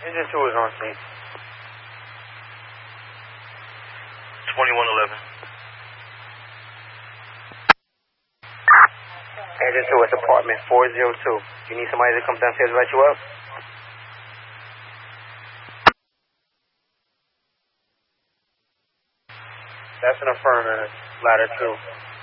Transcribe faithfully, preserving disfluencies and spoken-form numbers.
Engine two is on scene. twenty-one eleven. Engine two, it's apartment four oh two. You need somebody to come downstairs and light you up? That's an affirmative. Ladder two.